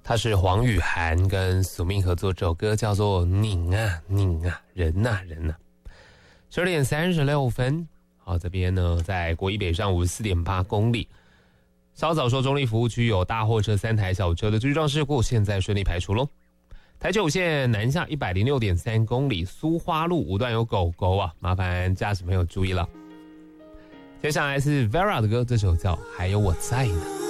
他是黄雨涵跟苏命合作，这首歌叫做拧啊拧啊人啊人啊。12点36分，好，这边呢在国一北上54.8公里。稍早说中立服务区有大货车3台小车的追撞事故，现在顺利排除咯。台9线南下106.3公里，苏花路5段有狗狗啊，麻烦驾驶朋友注意了。接下来是 Vera 的歌，这首叫《还有我在呢》。